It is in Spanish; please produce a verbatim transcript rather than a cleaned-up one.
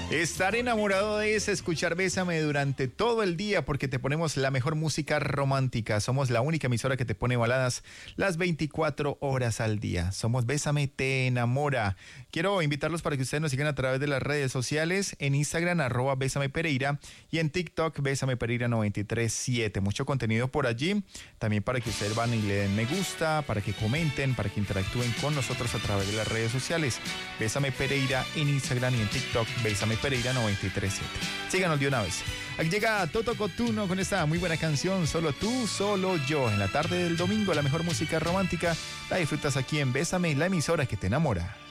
Estar enamorado es escuchar Bésame durante todo el día porque te ponemos la mejor música romántica. Somos la única emisora que te pone baladas las veinticuatro horas al día. Somos Bésame Te Enamora. Quiero invitarlos para que ustedes nos sigan a través de las redes sociales, en Instagram, arroba Bésame Pereira, y en TikTok, Bésame Pereira noventa y tres siete. Mucho contenido por allí, también para que ustedes van y le den me gusta, para que comenten, para que interactúen con nosotros a través de las redes sociales. Bésame Pereira en Instagram y en TikTok, Bésame Pereira noventa y tres siete. Síganos de una vez. Aquí llega Toto Cotuno con esta muy buena canción, Solo tú, solo yo. En la tarde del domingo, la mejor música romántica la disfrutas aquí en Bésame, la emisora que te enamora.